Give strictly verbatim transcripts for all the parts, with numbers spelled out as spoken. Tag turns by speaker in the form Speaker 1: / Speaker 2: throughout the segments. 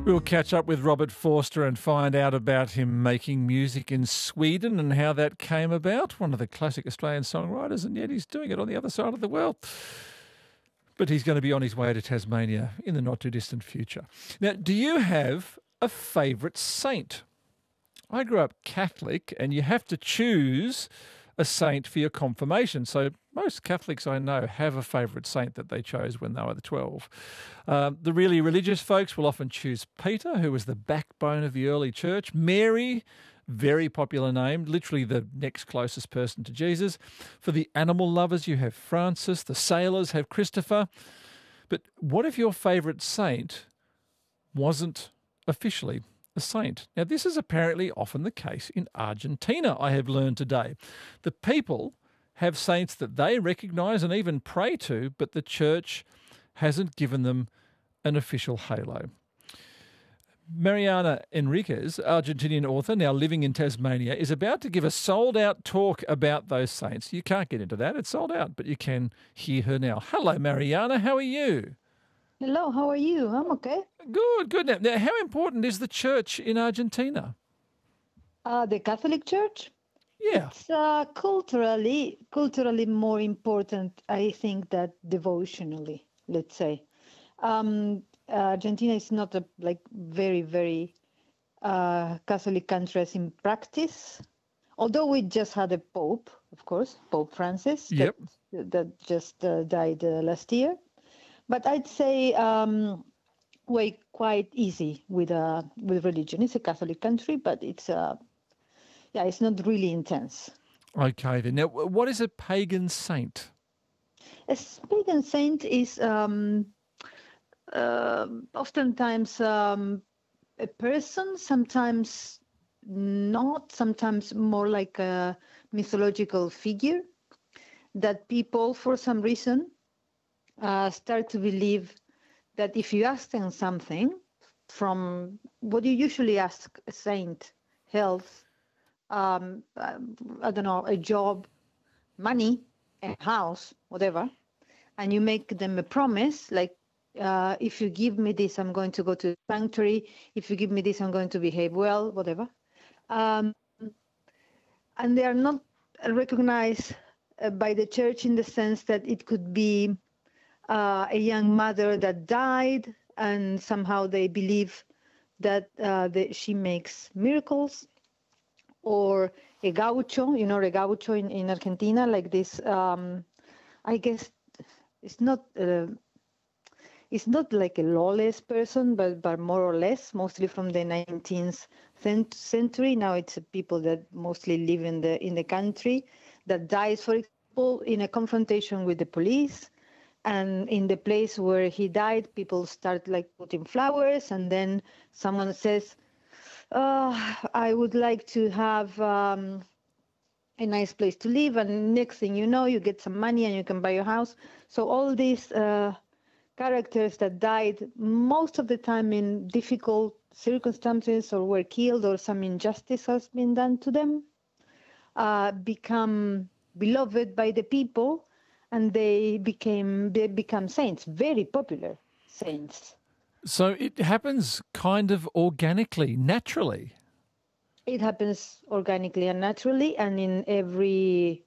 Speaker 1: We'll catch up with Robert Forster and find out about him making music in Sweden and how that came about. One of the classic Australian songwriters, and yet he's doing it on the other side of the world. But he's going to be on his way to Tasmania in the not-too-distant future. Now, do you have a favourite saint? I grew up Catholic, and you have to choose a saint for your confirmation. So most Catholics I know have a favourite saint that they chose when they were twelve. Um, the really religious folks will often choose Peter, who was the backbone of the early church. Mary, very popular name, literally the next closest person to Jesus. For the animal lovers, you have Francis. The sailors have Christopher. But what if your favourite saint wasn't officially a saint? Now, this is apparently often the case in Argentina, I have learned today. The people have saints that they recognise and even pray to, but the church hasn't given them an official halo. Mariana Enriquez, Argentinian author now living in Tasmania, is about to give a sold-out talk about those saints. You can't get into that, it's sold out, but you can hear her now. Hello, Mariana, how are you?
Speaker 2: Hello, how are you? I'm okay.
Speaker 1: Good, good. Now, now how important is the church in Argentina?
Speaker 2: Uh, the Catholic Church?
Speaker 1: Yeah.
Speaker 2: It's uh, culturally, culturally more important, I think, that devotionally, let's say. Um, Argentina is not a like very, very uh, Catholic country as in practice. Although we just had a Pope, of course, Pope Francis,
Speaker 1: Yep.
Speaker 2: that, that just uh, died uh, last year. But I'd say um, we're quite easy with uh, with religion. It's a Catholic country, but it's uh, yeah, it's not really intense.
Speaker 1: Okay, then. Now, what is a pagan saint?
Speaker 2: A pagan saint is um, uh, oftentimes um, a person, sometimes not, sometimes more like a mythological figure that people, for some reason, uh, start to believe that if you ask them something from what you usually ask a saint, health, um, I don't know, a job, money, a house, whatever, and you make them a promise, like, uh, if you give me this, I'm going to go to the sanctuary. If you give me this, I'm going to behave well, whatever. Um, and they are not recognized uh, by the church in the sense that it could be uh, a young mother that died, and somehow they believe that, uh, that she makes miracles, or a gaucho, you know, a gaucho in, in Argentina, like this, um, I guess it's not, uh, it's not like a lawless person, but, but more or less, mostly from the nineteenth century. Now it's people that mostly live in the in the country, that dies, for example, in a confrontation with the police. And in the place where he died, people start like putting flowers, and then someone says, oh, I would like to have um, a nice place to live. And next thing you know, you get some money and you can buy your house. So all these uh, characters that died most of the time in difficult circumstances, or were killed, or some injustice has been done to them, uh, become beloved by the people, and they became they become saints, very popular saints.
Speaker 1: So it happens kind of organically, naturally.
Speaker 2: It happens organically and naturally, and in every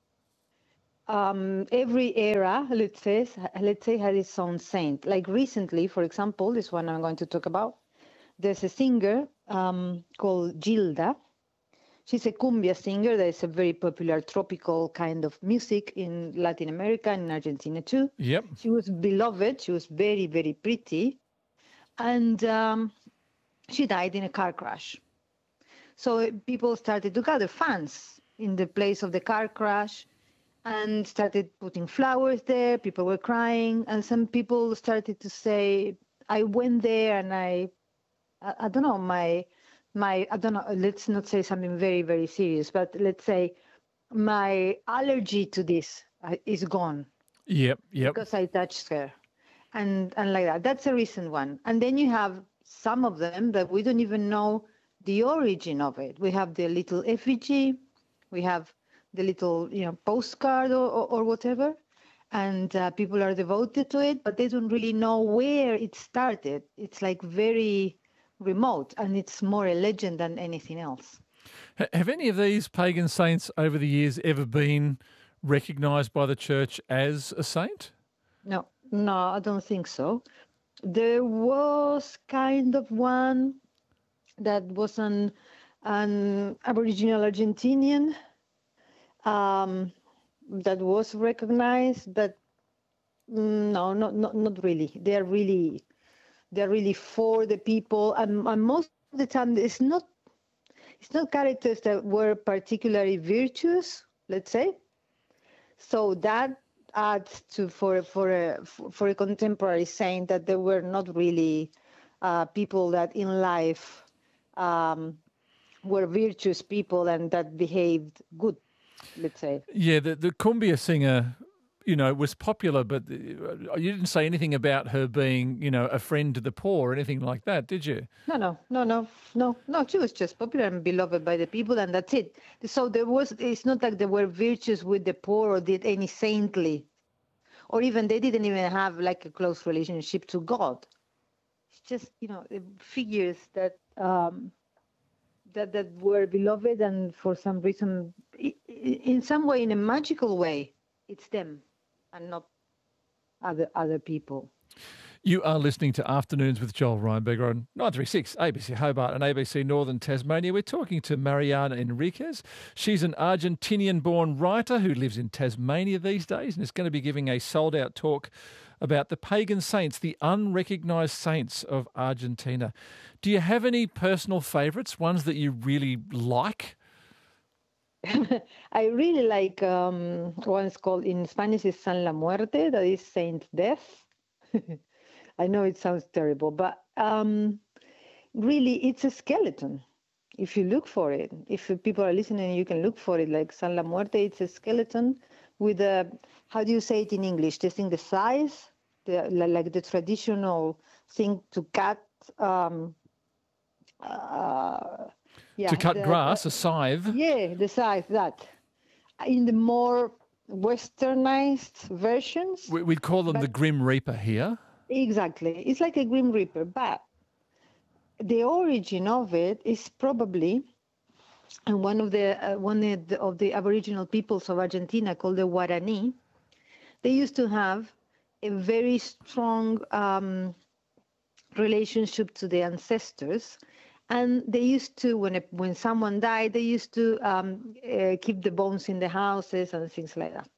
Speaker 2: um, every era, let's say, let's say, had its own saint. Like recently, for example, this one I'm going to talk about. There's a singer um, called Gilda. She's a cumbia singer that is a very popular tropical kind of music in Latin America and in Argentina too.
Speaker 1: Yep.
Speaker 2: She was beloved. She was very, very pretty. And um, she died in a car crash. So people started to gather fans in the place of the car crash and started putting flowers there. People were crying. And some people started to say, I went there and I, I, I don't know, my... My, I don't know, let's not say something very, very serious, but let's say my allergy to this uh, is gone.
Speaker 1: Yep, yep.
Speaker 2: Because I touched her. And, and like that. That's a recent one. And then you have some of them that we don't even know the origin of it. We have the little effigy, we have the little, you know, postcard or, or, or whatever. And uh, people are devoted to it, but they don't really know where it started. It's like very remote, and it's more a legend than anything else.
Speaker 1: Have any of these pagan saints over the years ever been recognised by the church as a saint?
Speaker 2: No, no, I don't think so. There was kind of one that was an, an Aboriginal Argentinian um, that was recognized, but no, not not not really. They're really they're really for the people, and, and most of the time it's not it's not characters that were particularly virtuous, let's say. So that adds to for for a for a contemporary saint that they were not really uh, people that in life um, were virtuous people and that behaved good, let's say.
Speaker 1: Yeah, the, the cumbia singer, you know, was popular, but you didn't say anything about her being, you know, a friend to the poor or anything like that, did you?
Speaker 2: No, no, no, no, no, no. She was just popular and beloved by the people, and that's it. So there was. It's not like they were virtuous with the poor or did any saintly, or even they didn't even have like a close relationship to God. It's just, you know, figures that um, that that were beloved, and for some reason, in some way, in a magical way, it's them and not other other people.
Speaker 1: You are listening to Afternoons with Joel Reinberger on nine three six A B C Hobart and A B C Northern Tasmania. We're talking to Mariana Enriquez. She's an Argentinian-born writer who lives in Tasmania these days and is going to be giving a sold-out talk about the pagan saints, the unrecognised saints of Argentina. Do you have any personal favourites, ones that you really like?
Speaker 2: I really like um, one's called in Spanish is San La Muerte, that is Saint Death. I know it sounds terrible, but um, really it's a skeleton. If you look for it, if people are listening, you can look for it. Like San La Muerte, it's a skeleton with a, how do you say it in English? The thing, the size, the, like the traditional thing to cut. Um, uh, yeah,
Speaker 1: to cut
Speaker 2: the,
Speaker 1: grass,
Speaker 2: uh,
Speaker 1: a scythe?
Speaker 2: Yeah, the scythe, that. In the more westernized versions.
Speaker 1: We'd call them
Speaker 2: but,
Speaker 1: the Grim Reaper here.
Speaker 2: Exactly. It's like a Grim Reaper, but the origin of it is probably, and one of the uh, one of the, of the Aboriginal peoples of Argentina called the Guarani, they used to have a very strong um, relationship to the ancestors, and they used to, when a, when someone died, they used to um, uh, keep the bones in the houses and things like that.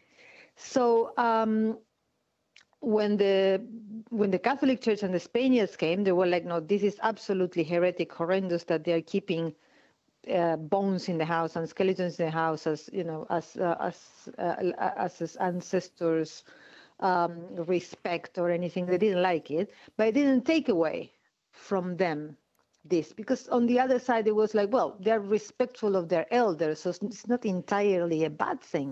Speaker 2: So. Um, When the when the Catholic Church and the Spaniards came, they were like, no, this is absolutely heretic, horrendous that they are keeping uh, bones in the house and skeletons in the house as, you know, as uh, as, uh, as as ancestors um, respect or anything. They didn't like it, but it didn't take away from them this, because on the other side it was like, well, they're respectful of their elders, so it's not entirely a bad thing.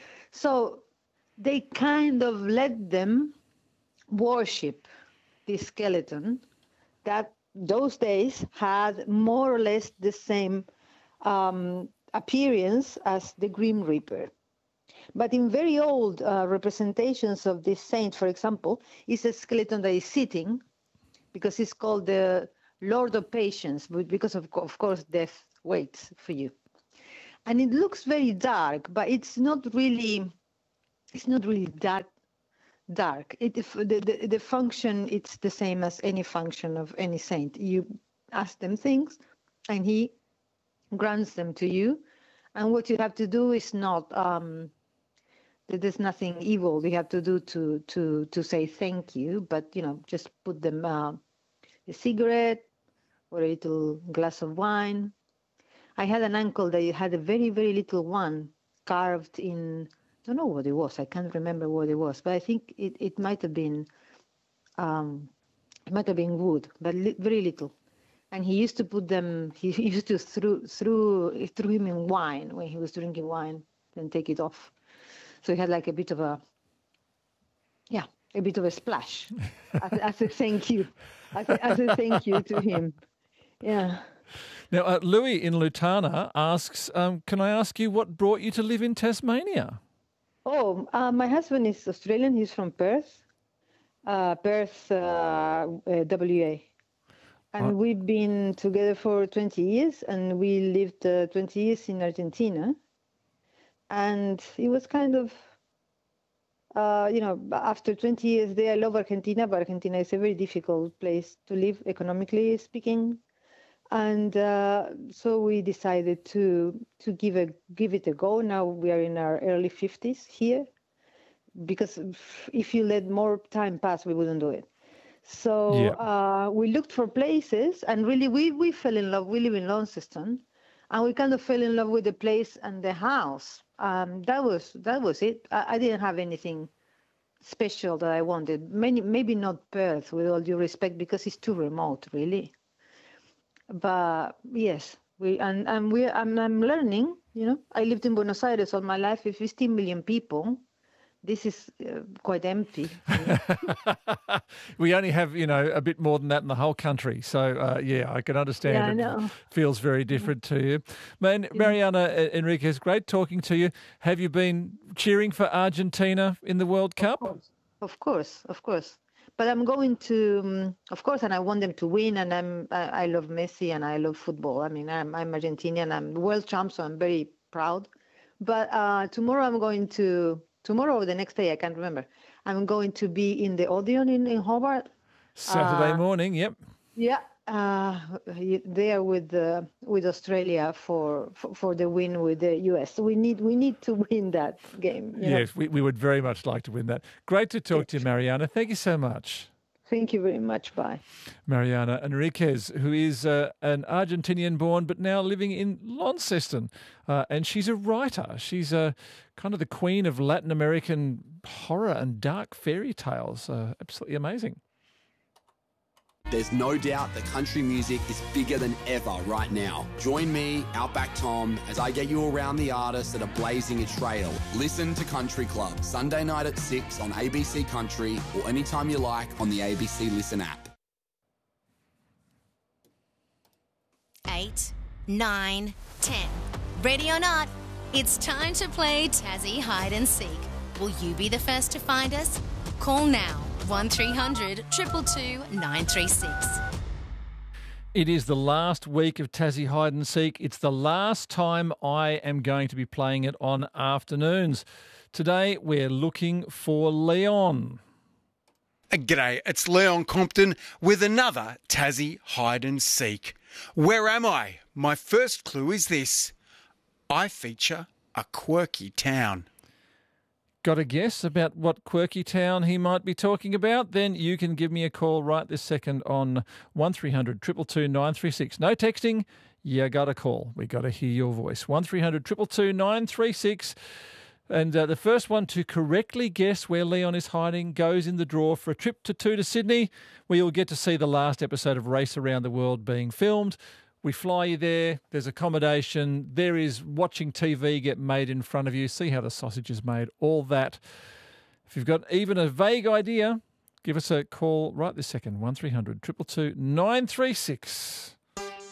Speaker 2: So they kind of let them worship this skeleton that those days had more or less the same um, appearance as the Grim Reaper. But in very old uh, representations of this saint, for example, is a skeleton that is sitting, because it's called the Lord of Patience, because of, of course death waits for you. And it looks very dark, but it's not really... It's not really that dark. It, the, the, the function, it's the same as any function of any saint. You ask them things, and he grants them to you. And what you have to do is not, um, there's nothing evil you have to do to, to, to say thank you, but, you know, just put them uh, a cigarette or a little glass of wine. I had an uncle that had a very, very little one carved in... I don't know what it was. I can't remember what it was, but I think it, it might have been um, it might have been wood, but li- very little. And he used to put them. He used to threw threw threw him in wine when he was drinking wine, then take it off. So he had like a bit of a yeah, a bit of a splash as, as a thank you, as a, as a thank you to him. Yeah.
Speaker 1: Now, uh, Louis in Lutana asks, um, "Can I ask you what brought you to live in Tasmania?"
Speaker 2: Oh, uh, my husband is Australian. He's from Perth, uh, Perth, uh, uh, W A. And
Speaker 1: Oh.
Speaker 2: we've been together for twenty years, and we lived uh, twenty years in Argentina. And it was kind of, uh, you know, after twenty years there, I love Argentina, but Argentina is a very difficult place to live, economically speaking. And uh, so we decided to to give a give it a go. Now we are in our early fifties here, because if you let more time pass, we wouldn't do it. So
Speaker 1: Yeah.
Speaker 2: uh, we looked for places, and really we, we fell in love. We live in Launceston, and we kind of fell in love with the place and the house. Um, that was that was it. I, I didn't have anything special that I wanted. Many, maybe not Perth, with all due respect, because it's too remote, really. But yes, we and and we I'm, I'm learning. You know, I lived in Buenos Aires all my life with fifteen million people. This is uh, quite empty.
Speaker 1: We only have, you know, a bit more than that in the whole country. So, uh, yeah, I can understand
Speaker 2: Yeah, I
Speaker 1: it
Speaker 2: know.
Speaker 1: feels very different to you. Man, Mariana Enriquez, great talking to you. Have you been cheering for Argentina in the World Cup?
Speaker 2: Of course, of course. But I'm going to, um, of course, and I want them to win. And I'm, I, I love Messi and I love football. I mean, I'm, I'm Argentinian. I'm world champ, so I'm very proud. But uh, tomorrow I'm going to. Tomorrow or the next day, I can't remember. I'm going to be in the Odeon in, in Hobart.
Speaker 1: Saturday
Speaker 2: Uh,
Speaker 1: morning, yep.
Speaker 2: Yeah, uh, there with uh, with Australia for, for for the win with the U S. So we need we need to win that game. You
Speaker 1: Yes, we, we would very much like to win that. Great to talk to you, Mariana. Thank you so much.
Speaker 2: Thank you very much. Bye.
Speaker 1: Mariana Enriquez, who is uh, an Argentinian born but now living in Launceston. Uh, and she's a writer. She's uh, kind of the queen of Latin American horror and dark fairy tales. Uh, absolutely amazing.
Speaker 3: There's no doubt that country music is bigger than ever right now. Join me, Outback Tom, as I get you around the artists that are blazing a trail. Listen to Country Club, Sunday night at six on A B C Country or anytime you like on the A B C Listen app.
Speaker 4: Eight, nine, ten. Ready or not, it's time to play Tassie Hide and Seek. Will you be the first to find us? Call now. one three hundred two two two nine three six.
Speaker 1: It is the last week of Tassie Hide and Seek. It's the last time I am going to be playing it on afternoons. Today we're looking for Leon.
Speaker 5: G'day, it's Leon Compton with another Tassie Hide and Seek. Where am I? My first clue is this. I feature a quirky town.
Speaker 1: Got a guess about what quirky town he might be talking about? Then you can give me a call right this second on one three hundred two two two nine three six. No texting, you got a call. We got to hear your voice. one three hundred two two two nine three six. And uh, the first one to correctly guess where Leon is hiding goes in the draw for a trip to two to Sydney, where you'll get to see the last episode of Race Around the World being filmed. We fly you there, there's accommodation, there is watching T V get made in front of you, see how the sausage is made, all that. If you've got even a vague idea, give us a call right this second, one three hundred two two two nine three six.